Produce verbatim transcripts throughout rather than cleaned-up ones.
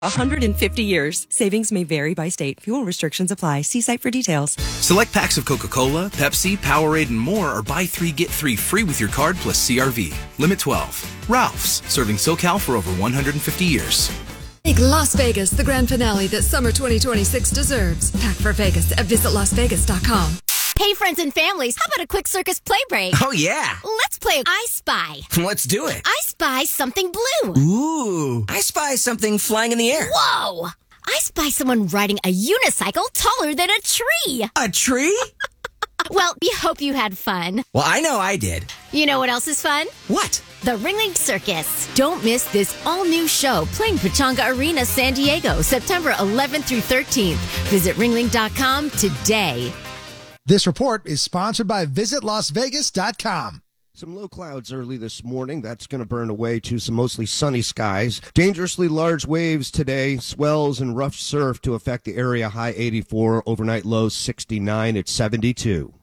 one hundred fifty years. Savings may vary by state. Fuel restrictions apply. See site for details. Select packs of Coca-Cola, Pepsi, Powerade, and more are buy three, get three free with your card plus C R V. Limit twelve. Ralph's, serving SoCal for over one hundred fifty years. Make Las Vegas the grand finale that summer twenty twenty-six deserves. Pack for Vegas at visit las vegas dot com. Hey, friends and families, how about a quick circus play break? Oh, yeah. Let's play I Spy. Let's do it. I spy something blue. Ooh. I spy something flying in the air. Whoa. I spy someone riding a unicycle taller than a tree. A tree? Well, we hope you had fun. Well, I know I did. You know what else is fun? What? The Ringling Circus. Don't miss this all-new show playing Pechanga Arena, San Diego, September eleventh through thirteenth. Visit ringling dot com today. This report is sponsored by visit las vegas dot com. Some low clouds early this morning. That's going to burn away to some mostly sunny skies. Dangerously large waves today, swells and rough surf to affect the area. High eighty-four, overnight low sixty-nine at seventy-two.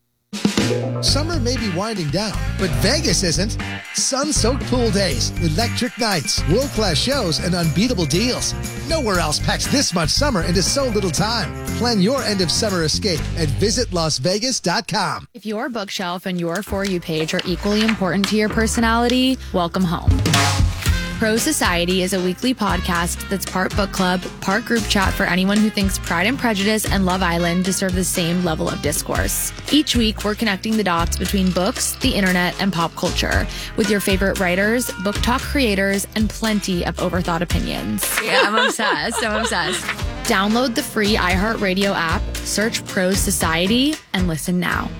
Summer may be winding down, but Vegas isn't. Sun-soaked pool days, electric nights, world-class shows, and unbeatable deals. Nowhere else packs this much summer into so little time. Plan your end-of-summer escape at visit las vegas dot com. If your bookshelf and your For You page are equally important to your personality, welcome home. Pro Society is a weekly podcast that's part book club, part group chat for anyone who thinks Pride and Prejudice and Love Island deserve the same level of discourse. Each week, we're connecting the dots between books, the internet, and pop culture with your favorite writers, book talk creators, and plenty of overthought opinions. Yeah, I'm obsessed. I'm obsessed. Download the free iHeartRadio app, search Pro Society, and listen now.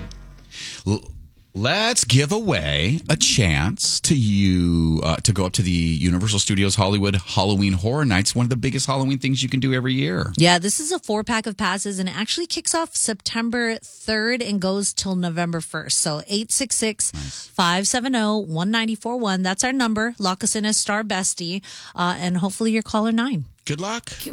Let's give away a chance to you uh, to go up to the Universal Studios Hollywood Halloween Horror Nights, one of the biggest Halloween things you can do every year. Yeah, this is a four pack of passes, and it actually kicks off September third and goes till November first. So eight six six, five seven zero, one nine four one. That's our number. Lock us in as Star Bestie, uh, and hopefully you're caller nine. Good luck.